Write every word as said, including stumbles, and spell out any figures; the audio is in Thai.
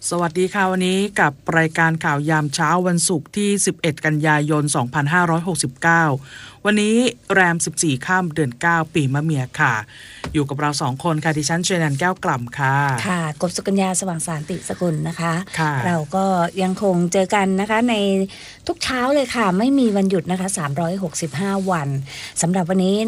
สวัสดีค่ะวันนี้กับรายการข่าวยามเช้าวันศุกร์ที่สิบเอ็ดกันยายนสองพันห้าร้อยหกสิบเก้าวันนี้แรมสิบสี่ค่ำเดือนเก้าปีมะเมียค่ะอยู่กับเราสองคนค่ะดิฉันเชนันแก้วกล่ำค่ะค่ะกบสุกัญญาสว่างสารติสกุลนะคะค่ะเราก็ยังคงเจอกันนะคะในทุกเช้าเลยค่ะไม่มีวันหยุดนะคะสามร้อยหกสิบห้าวันสำหรับวันนี้